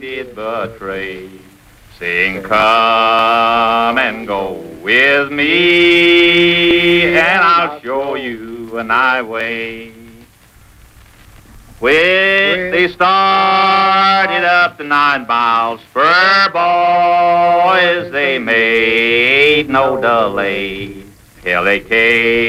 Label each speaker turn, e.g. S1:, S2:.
S1: did betray, saying, come and go with me, and I'll show you an highway. When they started up the 9 Mile Spur, boys, they made no delay till they came